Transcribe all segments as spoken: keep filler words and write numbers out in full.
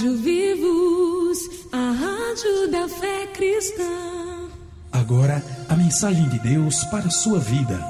Rádio Vivos, a rádio da fé cristã. Agora, a mensagem de Deus para a sua vida.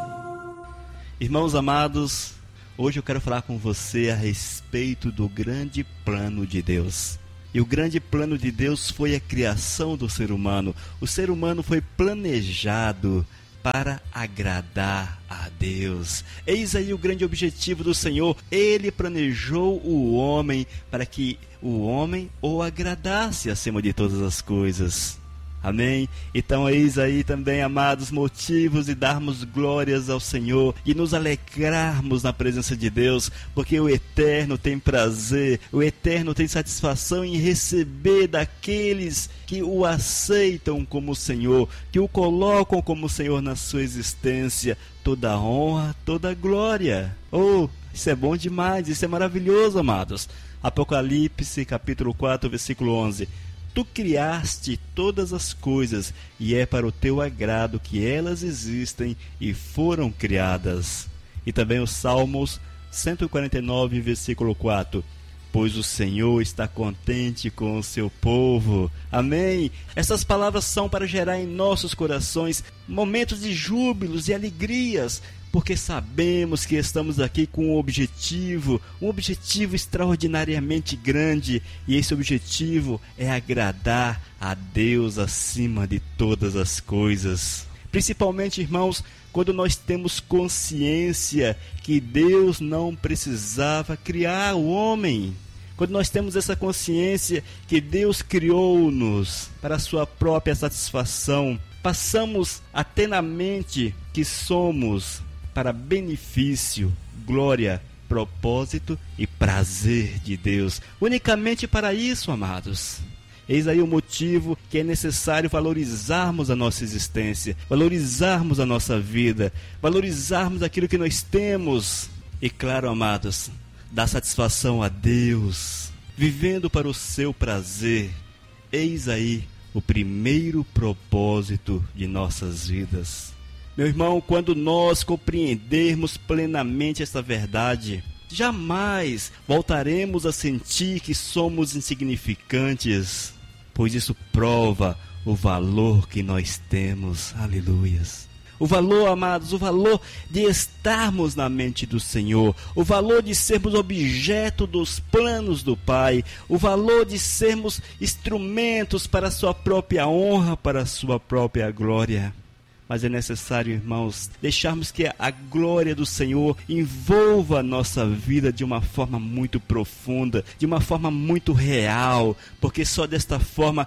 Irmãos amados, hoje eu quero falar com você a respeito do grande plano de Deus. E o grande plano de Deus foi a criação do ser humano. O ser humano foi planejado para agradar a Deus. Eis aí o grande objetivo do Senhor. Ele planejou o homem para que o homem o agradasse acima de todas as coisas. Amém? Então eis aí também, amados, motivos de darmos glórias ao Senhor e nos alegrarmos na presença de Deus, porque o Eterno tem prazer, o Eterno tem satisfação em receber daqueles que o aceitam como Senhor, que o colocam como Senhor na sua existência, toda a honra, toda a glória. Oh, isso é bom demais, isso é maravilhoso, amados. Apocalipse capítulo quatro, versículo onze. Tu criaste todas as coisas, e é para o teu agrado que elas existem e foram criadas. E também os Salmos cento e quarenta e nove, versículo quatro. Pois o Senhor está contente com o seu povo. Amém? Essas palavras são para gerar em nossos corações momentos de júbilos e alegrias, porque sabemos que estamos aqui com um objetivo, um objetivo extraordinariamente grande, e esse objetivo é agradar a Deus acima de todas as coisas. Principalmente, irmãos, quando nós temos consciência que Deus não precisava criar o homem. Quando nós temos essa consciência que Deus criou-nos para a sua própria satisfação, passamos a ter na mente que somos para benefício, glória, propósito e prazer de Deus. Unicamente para isso, amados. Eis aí o motivo que é necessário valorizarmos a nossa existência, valorizarmos a nossa vida, valorizarmos aquilo que nós temos. E claro, amados, dar satisfação a Deus, vivendo para o seu prazer. Eis aí o primeiro propósito de nossas vidas. Meu irmão, quando nós compreendermos plenamente essa verdade, jamais voltaremos a sentir que somos insignificantes, pois isso prova o valor que nós temos. Aleluias. O valor, amados, o valor de estarmos na mente do Senhor, o valor de sermos objeto dos planos do Pai, o valor de sermos instrumentos para a sua própria honra, para a sua própria glória. Mas é necessário, irmãos, deixarmos que a glória do Senhor envolva a nossa vida de uma forma muito profunda, de uma forma muito real, porque só desta forma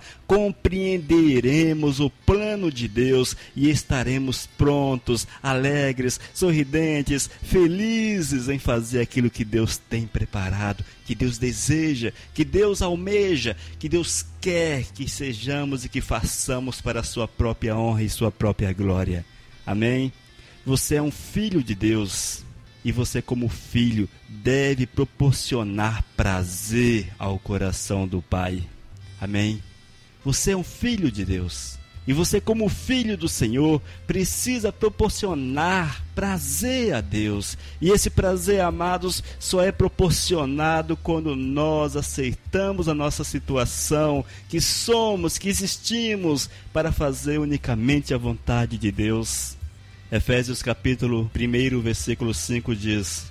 compreenderemos o plano de Deus e estaremos prontos, alegres, sorridentes, felizes em fazer aquilo que Deus tem preparado, que Deus deseja, que Deus almeja, que Deus quer que sejamos e que façamos para a sua própria honra e sua própria glória. Amém? Você é um filho de Deus e você, como filho, deve proporcionar prazer ao coração do Pai. Amém? Você é um filho de Deus. E você, como filho do Senhor, precisa proporcionar prazer a Deus. E esse prazer, amados, só é proporcionado quando nós aceitamos a nossa situação, que somos, que existimos, para fazer unicamente a vontade de Deus. Efésios capítulo um, versículo cinco diz: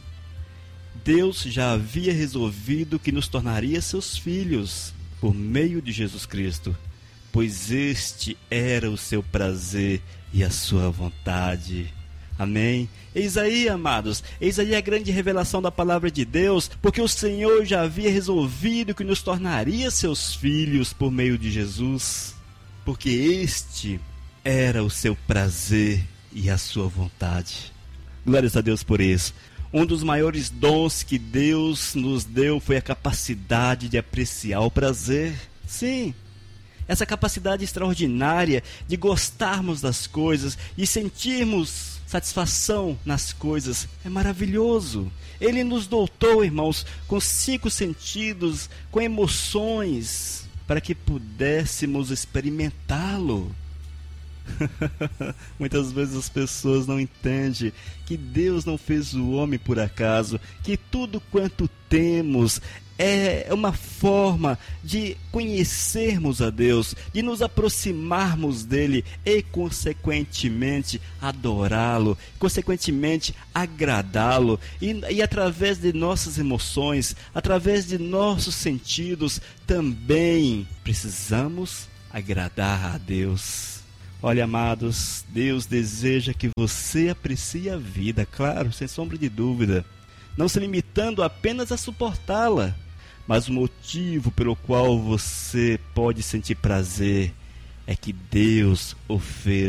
Deus já havia resolvido que nos tornaria seus filhos por meio de Jesus Cristo, pois este era o seu prazer e a sua vontade. Amém? Eis aí, amados, eis aí a grande revelação da palavra de Deus, porque o Senhor já havia resolvido que nos tornaria seus filhos por meio de Jesus, porque este era o seu prazer e a sua vontade. Glórias a Deus por isso. Um dos maiores dons que Deus nos deu foi a capacidade de apreciar o prazer. Sim, essa capacidade extraordinária de gostarmos das coisas e sentirmos satisfação nas coisas é maravilhoso. Ele nos dotou, irmãos, com cinco sentidos, com emoções, para que pudéssemos experimentá-lo. Muitas vezes as pessoas não entendem que Deus não fez o homem por acaso, que tudo quanto temos é uma forma de conhecermos a Deus, de nos aproximarmos dele e, consequentemente, adorá-lo, consequentemente, agradá-lo. E, e através de nossas emoções, através de nossos sentidos, também precisamos agradar a Deus. Olha, amados, Deus deseja que você aprecie a vida, claro, sem sombra de dúvida, não se limitando apenas a suportá-la, mas o motivo pelo qual você pode sentir prazer é que Deus o fez